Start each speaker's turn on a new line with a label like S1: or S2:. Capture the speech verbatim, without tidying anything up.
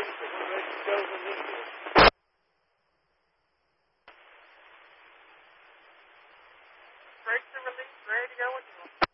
S1: release it. We're ready to go when this is.
S2: Brakes are released, ready to go when you want.